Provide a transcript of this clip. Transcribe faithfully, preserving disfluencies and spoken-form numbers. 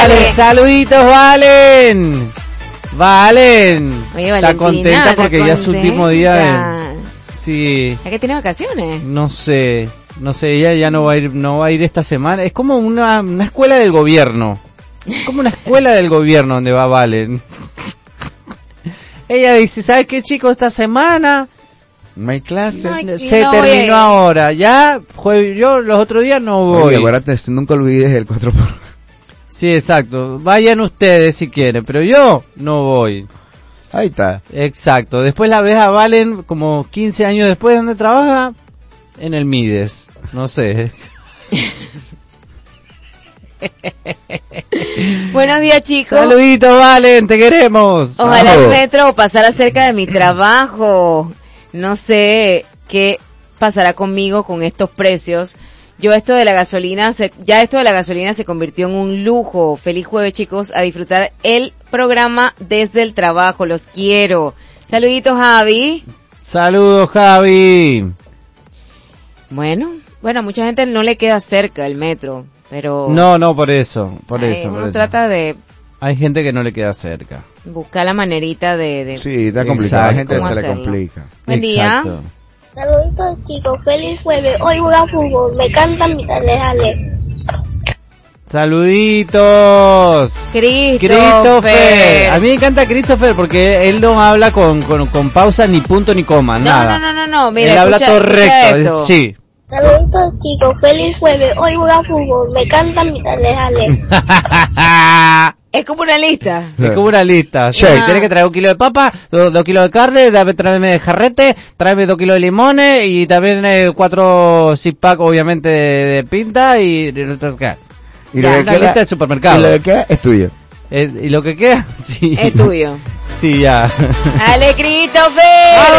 Vale, saluditos, Valen. Valen. Oye, está contenta porque está ya es su último día. De... Sí. ¿Es que tiene vacaciones? No sé, no sé, ella ya no va a ir, no va a ir esta semana. Es como una, una escuela del gobierno. Es como una escuela del gobierno donde va Valen. Ella dice, ¿sabes qué, chicos? Esta semana no hay clase. No, se no terminó ahora. Ya, jue... yo los otros días no voy. Oye, acuérdate, nunca olvides el cuatro por... Sí, exacto. Vayan ustedes si quieren, pero yo no voy. Ahí está. Exacto. Después la ves a Valen como quince años después, ¿dónde trabaja? En el Mides. No sé. Buenos días, chicos. Saluditos, Valen, te queremos. Ojalá el metro pasara cerca de mi trabajo. No sé qué pasará conmigo con estos precios. Yo esto de la gasolina, se, ya esto de la gasolina se convirtió en un lujo. Feliz jueves, chicos, a disfrutar el programa desde el trabajo. Los quiero. Saluditos, Javi. Saludos, Javi. Bueno, bueno, a mucha gente no le queda cerca el metro, pero... No, no, por eso, por ay, eso. Uno por eso. trata de... Hay gente que no le queda cerca. Buscar la manerita de... de sí, está complicado, a la gente se hacerlo? le complica. Buen día. Saludos, chicos, feliz jueves. Hoy juega fútbol, me cantan mi tarde. Saluditos. Christopher. Christopher. A mí me encanta Christopher porque él no habla con, con, con pausa, ni punto, ni coma, no, nada. No, no, no, no, mira, él escucha, habla todo recto, sí. Saludos, chicos, feliz jueves. Hoy juega fútbol, me cantan mi tarde. Es como una lista. Es como una lista. Sí. Ah. Tienes que traer un kilo de papa, dos, dos kilos de carne, dame, tráeme de jarrete, tráeme dos kilos de limones y también eh, cuatro six pack, obviamente, de, de pinta y... y Y ya, lo que una queda, lista de supermercado. Y lo que queda es tuyo. Eh, y lo que queda, sí. Es tuyo. Sí, ya. ¡Ale, Christopher!